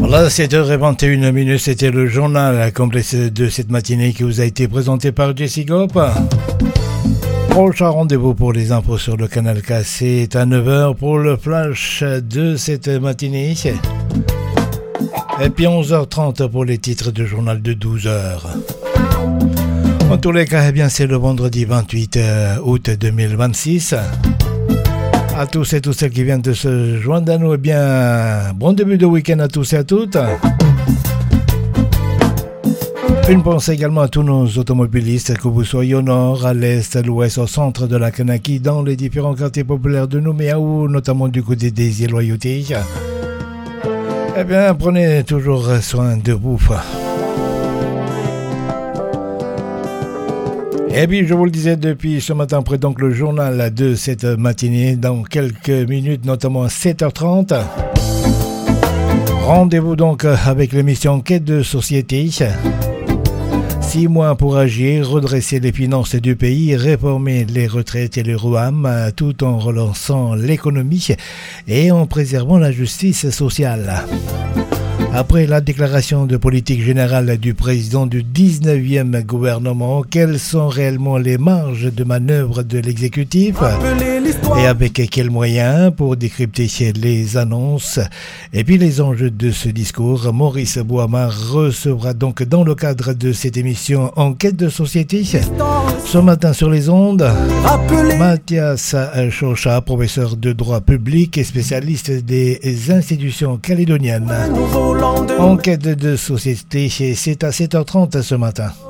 Voilà, 7h21, c'était le journal complet de cette matinée qui vous a été présenté par Jesse Gop. Prochain rendez-vous pour les infos sur le canal K, c'est à 9h pour le flash de cette matinée. Et puis 11h30 pour les titres de journal de 12h. En tous les cas, eh bien, c'est le vendredi 28 août 2026. À tous et toutes celles qui viennent de se joindre à nous, eh bien, bon début de week-end à tous et à toutes. Une pensée également à tous nos automobilistes, que vous soyez au nord, à l'est, à l'ouest, au centre de la Kanaki, dans les différents quartiers populaires de Nouméa ou notamment du côté des îles Loyauté. Eh bien, prenez toujours soin de vous. Et puis, je vous le disais depuis ce matin, après donc le journal de cette matinée, dans quelques minutes, notamment à 7h30. Rendez-vous donc avec l'émission Enquête de société. 6 mois pour agir, redresser les finances du pays, réformer les retraites et les ROAM, tout en relançant l'économie et en préservant la justice sociale. Après la déclaration de politique générale du président du 19e gouvernement, quelles sont réellement les marges de manœuvre de l'exécutif et avec quels moyens pour décrypter les annonces et puis les enjeux de ce discours? Maurice Bouama recevra donc dans le cadre de cette émission Enquête de société ce matin sur les ondes Mathias Chocha, professeur de droit public et spécialiste des institutions calédoniennes. Enquête de société, c'est à 7h30 ce matin.